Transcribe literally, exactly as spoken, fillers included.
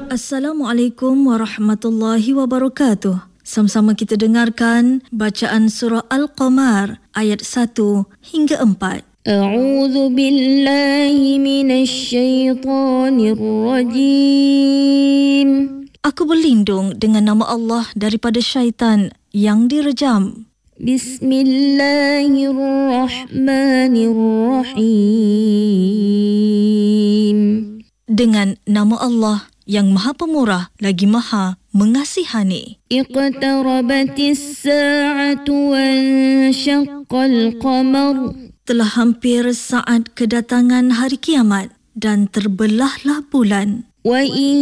Assalamualaikum warahmatullahi wabarakatuh. Sama-sama kita dengarkan bacaan surah Al-Qamar ayat satu hingga empat. A'udzu billahi minasy syaithanir rajim. Aku berlindung dengan nama Allah daripada syaitan yang direjam. Bismillahirrahmanirrahim. Dengan nama Allah yang Maha Pemurah lagi Maha Mengasihani. Iqtarabatis sa'atu wansyaqqal qamar. Telah hampir saat kedatangan hari kiamat dan terbelahlah bulan. Wa